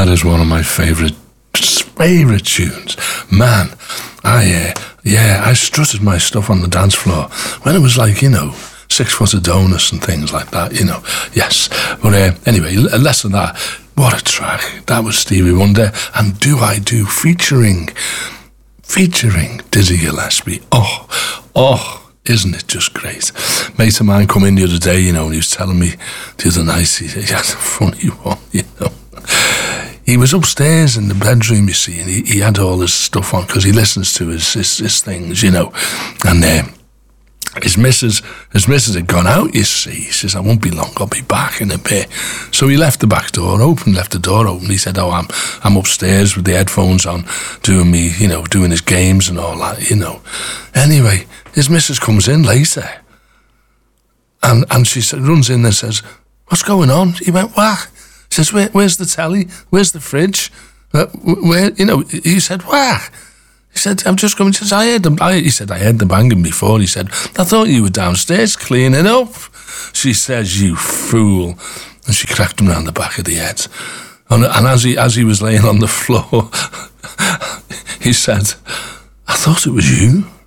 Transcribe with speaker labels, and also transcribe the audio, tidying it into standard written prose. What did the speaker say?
Speaker 1: That is one of my favourite tunes. Man, I strutted my stuff on the dance floor when it was like, 6 foot of donuts and things like that, Yes. But anyway, less of that. What a track. That was Stevie Wonder. And Do I Do featuring Dizzy Gillespie. Oh, isn't it just great? Mate of mine come in the other day, and he was telling me the other night, he said, he had a funny one, He was upstairs in the bedroom, you see, and he had all his stuff on because he listens to his things, and his missus had gone out, you see. He says, I won't be long, I'll be back in a bit. So he left the back door open, left the door open. He said, I'm upstairs with the headphones on, doing his games and all that, Anyway, his missus comes in later, and she runs in and says, what's going on? He went, what? She says, where's the telly? Where's the fridge? He said, what? He said, I'm just coming. He says, he said, I heard the banging before. He said, I thought you were downstairs cleaning up. She says, you fool. And she cracked him round the back of the head. And as he was laying on the floor, he said, I thought it was you.